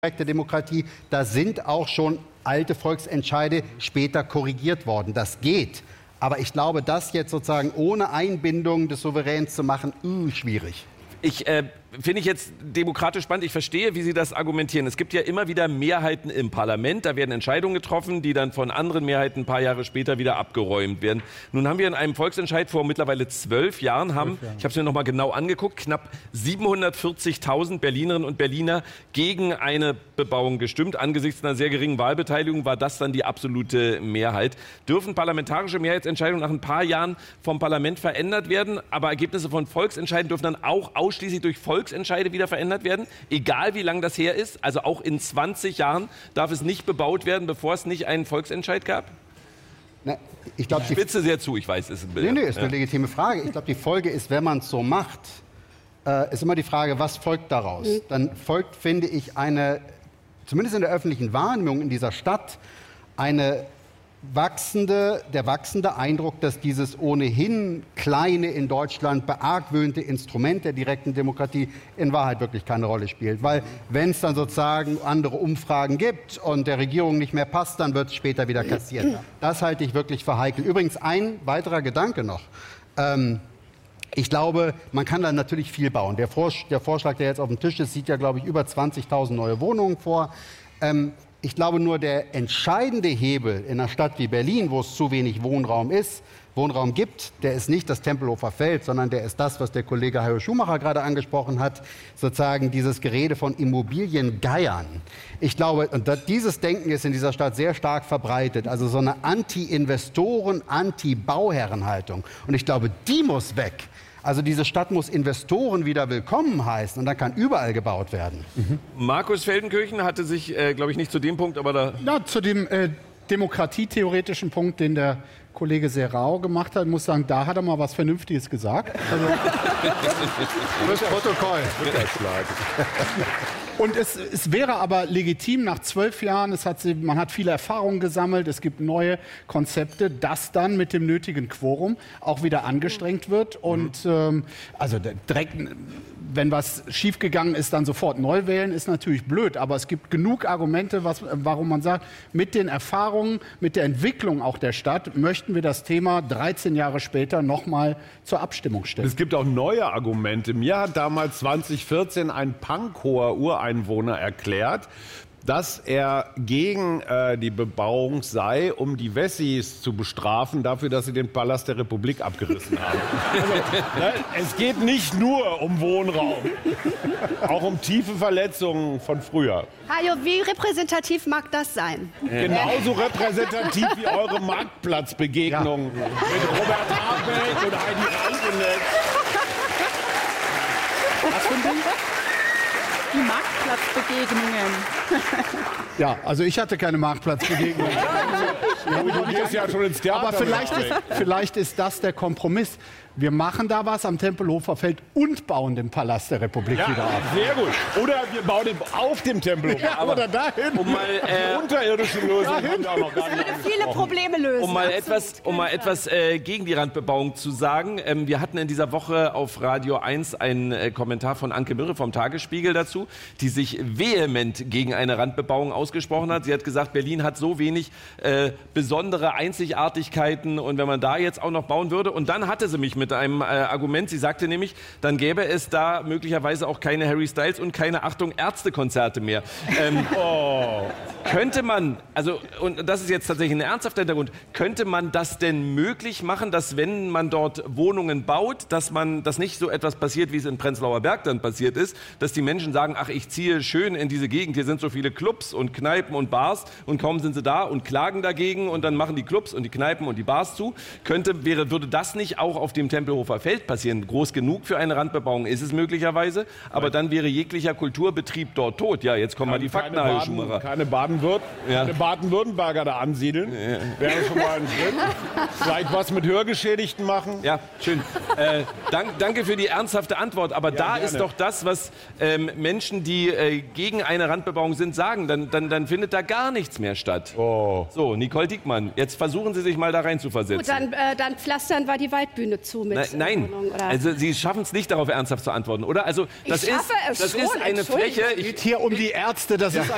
direkte Demokratie, da sind auch schon alte Volksentscheide später korrigiert worden. Das geht. Aber ich glaube, das jetzt sozusagen ohne Einbindung des Souveräns zu machen, schwierig. Finde ich jetzt demokratisch spannend. Ich verstehe, wie Sie das argumentieren. Es gibt ja immer wieder Mehrheiten im Parlament. Da werden Entscheidungen getroffen, die dann von anderen Mehrheiten ein paar Jahre später wieder abgeräumt werden. Nun haben wir in einem Volksentscheid vor mittlerweile 12 Jahren, ich habe es mir noch mal genau angeguckt, knapp 740.000 Berlinerinnen und Berliner gegen eine Bebauung gestimmt. Angesichts einer sehr geringen Wahlbeteiligung war das dann die absolute Mehrheit. Dürfen parlamentarische Mehrheitsentscheidungen nach ein paar Jahren vom Parlament verändert werden? Aber Ergebnisse von Volksentscheiden dürfen dann auch ausschließlich durch Volksentscheide wieder verändert werden, egal wie lang das her ist. Also auch in 20 Jahren darf es nicht bebaut werden, bevor es nicht einen Volksentscheid gab? Na, ich glaube, ich spitze sehr zu, ich weiß, es ist ein Bild. Nee, ist eine legitime Frage. Ich glaube, die Folge ist, wenn man es so macht, ist immer die Frage, was folgt daraus? Dann folgt, finde ich, zumindest in der öffentlichen Wahrnehmung in dieser Stadt, der wachsende Eindruck, dass dieses ohnehin kleine, in Deutschland beargwöhnte Instrument der direkten Demokratie in Wahrheit wirklich keine Rolle spielt. Weil wenn es dann sozusagen andere Umfragen gibt und der Regierung nicht mehr passt, dann wird es später wieder kassiert. Das halte ich wirklich für heikel. Übrigens ein weiterer Gedanke noch. Ich glaube, man kann da natürlich viel bauen. Der Vorschlag, der jetzt auf dem Tisch ist, sieht ja, glaube ich, über 20.000 neue Wohnungen vor. Ich glaube, nur der entscheidende Hebel in einer Stadt wie Berlin, wo es zu wenig Wohnraum gibt, der ist nicht das Tempelhofer Feld, sondern der ist das, was der Kollege Hajo Schumacher gerade angesprochen hat, sozusagen dieses Gerede von Immobiliengeiern. Ich glaube, und dieses Denken ist in dieser Stadt sehr stark verbreitet, also so eine Anti-Investoren-, Anti-Bauherrenhaltung. Und ich glaube, die muss weg. Also diese Stadt muss Investoren wieder willkommen heißen und dann kann überall gebaut werden. Markus Feldenkirchen hatte sich, glaube ich, nicht zu dem Punkt, aber da... Ja, zu dem demokratietheoretischen Punkt, den der Kollege Serrao gemacht hat, muss sagen, da hat er mal was Vernünftiges gesagt. Also, das Protokoll. Und es wäre aber legitim, nach 12 Jahren, man hat viele Erfahrungen gesammelt, es gibt neue Konzepte, dass dann mit dem nötigen Quorum auch wieder angestrengt wird. Und also direkt, wenn was schiefgegangen ist, dann sofort neu wählen, ist natürlich blöd. Aber es gibt genug Argumente, warum man sagt, mit den Erfahrungen, mit der Entwicklung auch der Stadt, möchten wir das Thema 13 Jahre später nochmal zur Abstimmung stellen. Es gibt auch neue Argumente. Mir hat damals 2014 ein Pankower Ureinwohner erklärt, dass er gegen die Bebauung sei, um die Wessis zu bestrafen, dafür, dass sie den Palast der Republik abgerissen haben. Also, es geht nicht nur um Wohnraum, auch um tiefe Verletzungen von früher. Hajo, wie repräsentativ mag das sein? Genauso repräsentativ wie eure Marktplatzbegegnung mit Robert Habeck und Heidi Rangelegt. Was für ein Ding? Die Marktplatzbegegnungen. Ja, also ich hatte keine Marktplatzbegegnung. Du gehst ja schon ins Theater. Aber vielleicht ist das der Kompromiss. Wir machen da was am Tempelhofer Feld und bauen den Palast der Republik wieder ab. Sehr gut. Oder wir bauen den auf dem Tempelhofer. Ja, oder dahin. Die unterirdische Lösung haben wir auch noch gar nicht Viele Probleme lösen. Um mal etwas gegen die Randbebauung zu sagen. Wir hatten in dieser Woche auf Radio 1 einen Kommentar von Anke Mürre vom Tagesspiegel dazu, die sich vehement gegen eine Randbebauung ausgesprochen hat. Sie hat gesagt, Berlin hat so wenig besondere Einzigartigkeiten und wenn man da jetzt auch noch bauen würde. Und dann hatte sie mich mit einem Argument. Sie sagte nämlich, dann gäbe es da möglicherweise auch keine Harry Styles und keine, Achtung, Ärztekonzerte mehr. Könnte man, also, und das ist jetzt tatsächlich ein ernsthafter Hintergrund, könnte man das denn möglich machen, dass wenn man dort Wohnungen baut, dass nicht so etwas passiert, wie es in Prenzlauer Berg dann passiert ist, dass die Menschen sagen, ach, ich ziehe schön in diese Gegend, hier sind so viele Clubs und Kneipen und Bars und kaum sind sie da und klagen dagegen und dann machen die Clubs und die Kneipen und die Bars zu. Würde das nicht auch auf dem Tempelhofer Feld passieren? Groß genug für eine Randbebauung ist es möglicherweise, aber dann wäre jeglicher Kulturbetrieb dort tot. Ja, jetzt kommen mal die Fakten, Herr Schumacher. Keine Baden-Württemberger da ansiedeln. Wäre schon mal ein Schritt. Vielleicht was mit Hörgeschädigten machen. Ja, schön. Danke für die ernsthafte Antwort. Aber da gerne. ist doch das, was Menschen, die gegen eine Randbebauung sind, sagen. Dann findet da gar nichts mehr statt. Oh. So, Nicole Diekmann, jetzt versuchen Sie sich mal da rein zu versetzen. Gut, dann pflastern wir die Waldbühne zu mit Nein, Wohnung, oder? also Sie schaffen es nicht, darauf ernsthaft zu antworten, oder? Also das ist eine Fläche. Es geht hier um die Ärzte, das ist